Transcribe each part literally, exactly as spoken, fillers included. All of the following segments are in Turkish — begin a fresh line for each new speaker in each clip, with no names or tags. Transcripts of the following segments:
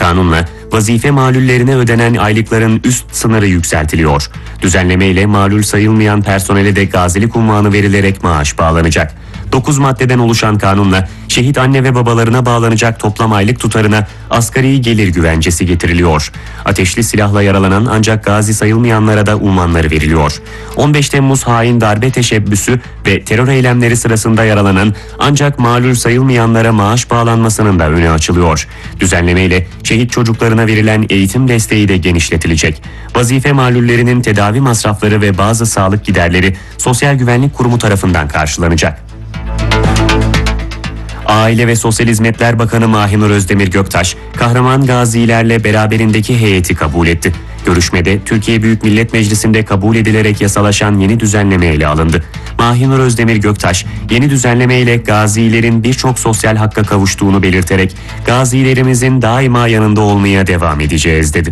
Kanunla vazife malullerine ödenen aylıkların üst sınırı yükseltiliyor. Düzenleme ile malul sayılmayan personele de gazilik unvanı verilerek maaş bağlanacak. dokuz maddeden oluşan kanunla şehit anne ve babalarına bağlanacak toplam aylık tutarına asgari gelir güvencesi getiriliyor. Ateşli silahla yaralanan ancak gazi sayılmayanlara da unvanları veriliyor. on beş Temmuz hain darbe teşebbüsü ve terör eylemleri sırasında yaralanan ancak malul sayılmayanlara maaş bağlanmasının da önü açılıyor. Düzenlemeyle şehit çocuklarına verilen eğitim desteği de genişletilecek. Vazife malullerinin tedavi masrafları ve bazı sağlık giderleri Sosyal Güvenlik Kurumu tarafından karşılanacak. Aile ve Sosyal Hizmetler Bakanı Mahinur Özdemir Göktaş, kahraman gazilerle beraberindeki heyeti kabul etti. Görüşmede Türkiye Büyük Millet Meclisi'nde kabul edilerek yasalaşan yeni düzenleme ele alındı. Mahinur Özdemir Göktaş, yeni düzenleme ile gazilerin birçok sosyal hakka kavuştuğunu belirterek gazilerimizin daima yanında olmaya devam edeceğiz dedi.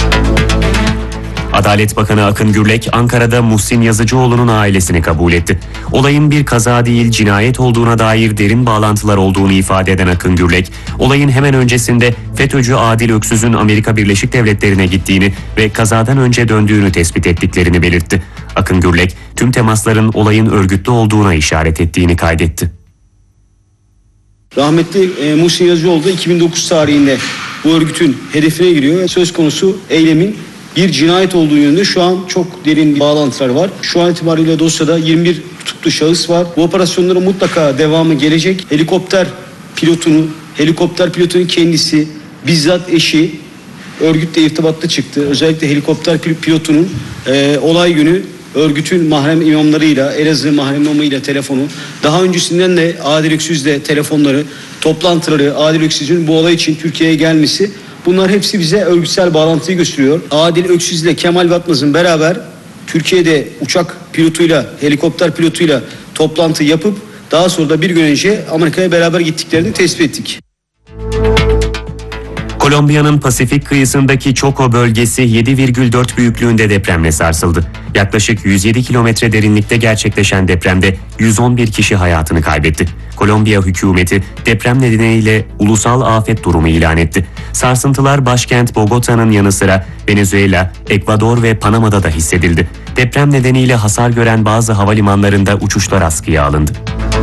Adalet Bakanı Akın Gürlek, Ankara'da Muhsin Yazıcıoğlu'nun ailesini kabul etti. Olayın bir kaza değil, cinayet olduğuna dair derin bağlantılar olduğunu ifade eden Akın Gürlek, olayın hemen öncesinde FETÖ'cü Adil Öksüz'ün Amerika Birleşik Devletleri'ne gittiğini ve kazadan önce döndüğünü tespit ettiklerini belirtti. Akın Gürlek, tüm temasların olayın örgütlü olduğuna işaret ettiğini kaydetti.
Rahmetli e, Muhsin Yazıcıoğlu iki bin dokuz tarihinde bu örgütün hedefine giriyor ve söz konusu eylemin bir cinayet olduğu yönünde şu an çok derin bağlantılar var. Şu an itibariyle dosyada yirmi bir tutuklu şahıs var. Bu operasyonların mutlaka devamı gelecek. Helikopter pilotunu, helikopter pilotunun kendisi, bizzat eşi örgütle irtibatta çıktı. Özellikle helikopter pilotunun e, olay günü örgütün mahrem imamlarıyla, Elazığ mahrem imamıyla telefonu, daha öncesinden de Adil Öksüz'le telefonları, toplantıları, Adil Öksüz'ün bu olay için Türkiye'ye gelmesi, bunlar hepsi bize örgütsel bağlantıyı gösteriyor. Adil Öksüz ile Kemal Batmaz'ın beraber Türkiye'de uçak pilotuyla, helikopter pilotuyla toplantı yapıp daha sonra da bir gün önce Amerika'ya beraber gittiklerini tespit ettik.
Kolombiya'nın Pasifik kıyısındaki Choco bölgesi yedi virgül dört büyüklüğünde depremle sarsıldı. Yaklaşık yüz yedi kilometre derinlikte gerçekleşen depremde yüz on bir kişi hayatını kaybetti. Kolombiya hükümeti deprem nedeniyle ulusal afet durumu ilan etti. Sarsıntılar başkent Bogota'nın yanı sıra Venezuela, Ekvador ve Panama'da da hissedildi. Deprem nedeniyle hasar gören bazı havalimanlarında uçuşlar askıya alındı.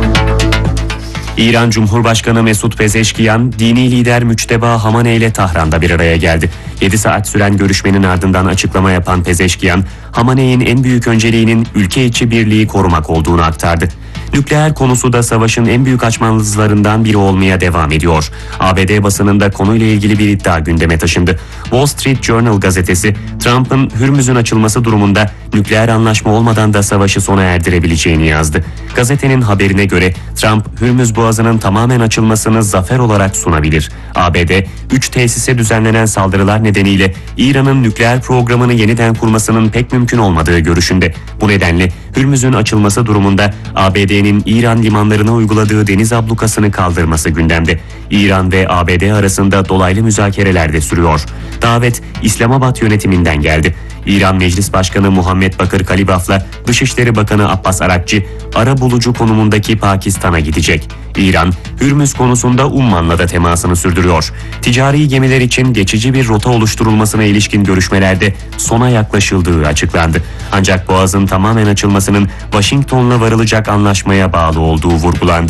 İran Cumhurbaşkanı Mesut Pezeşkiyan, dini lider Müçteba Hamane ile Tahran'da bir araya geldi. yedi saat süren görüşmenin ardından açıklama yapan Pezeşkiyan, Hamane'nin en büyük önceliğinin ülke içi birliği korumak olduğunu aktardı. Nükleer konusu da savaşın en büyük açmazlarından biri olmaya devam ediyor. A B D basınında konuyla ilgili bir iddia gündeme taşındı. Wall Street Journal gazetesi, Trump'ın Hürmüz'ün açılması durumunda nükleer anlaşma olmadan da savaşı sona erdirebileceğini yazdı. Gazetenin haberine göre Trump, Hürmüz Boğazı'nın tamamen açılmasını zafer olarak sunabilir. A B D, üç tesise düzenlenen saldırılar nedeniyle İran'ın nükleer programını yeniden kurmasının pek mümkün olmadığı görüşünde. Bu nedenle Hürmüz'ün açılması durumunda A B D'nin İran limanlarına uyguladığı deniz ablukasını kaldırması gündemde. İran ve A B D arasında dolaylı müzakereler de sürüyor. Davet İslamabad yönetiminden geldi. İran Meclis Başkanı Muhammed Bakır Kalibaf'la Dışişleri Bakanı Abbas Arakçı arabulucu konumundaki Pakistan'a gidecek. İran, Hürmüz konusunda Umman'la da temasını sürdürüyor. Ticari gemiler için geçici bir rota oluşturulmasına ilişkin görüşmelerde sona yaklaşıldığı açıklandı. Ancak Boğaz'ın tamamen açılmasının Washington'la varılacak anlaşmaya bağlı olduğu vurgulandı.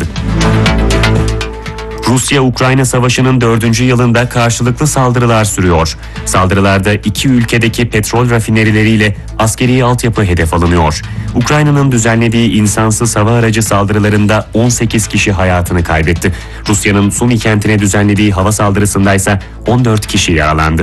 Rusya-Ukrayna Savaşı'nın dördüncü yılında karşılıklı saldırılar sürüyor. Saldırılarda iki ülkedeki petrol rafinerileriyle askeri altyapı hedef alınıyor. Ukrayna'nın düzenlediği insansız hava aracı saldırılarında on sekiz kişi hayatını kaybetti. Rusya'nın Sumi kentine düzenlediği hava saldırısındaysa on dört kişi yaralandı.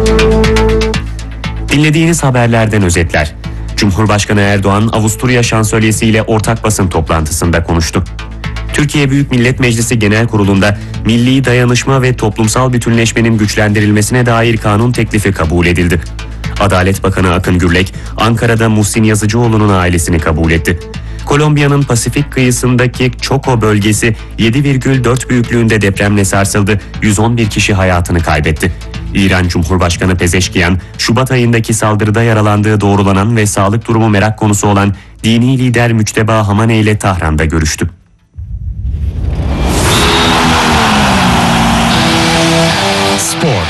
Dinlediğiniz haberlerden özetler. Cumhurbaşkanı Erdoğan, Avusturya Şansölyesi ile ortak basın toplantısında konuştu. Türkiye Büyük Millet Meclisi Genel Kurulu'nda milli dayanışma ve toplumsal bütünleşmenin güçlendirilmesine dair kanun teklifi kabul edildi. Adalet Bakanı Akın Gürlek, Ankara'da Muhsin Yazıcıoğlu'nun ailesini kabul etti. Kolombiya'nın Pasifik kıyısındaki Choco bölgesi yedi virgül dört büyüklüğünde depremle sarsıldı, yüz on bir kişi hayatını kaybetti. İran Cumhurbaşkanı Pezeşkiyan, Şubat ayındaki saldırıda yaralandığı doğrulanan ve sağlık durumu merak konusu olan dini lider Müçteba Hamane ile Tahran'da görüştü. Spor.